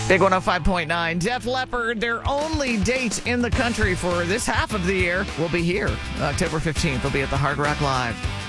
Big 105.9. Def Leppard, their only date in the country for this half of the year, will be here. October 15th. They'll be at the Hard Rock Live.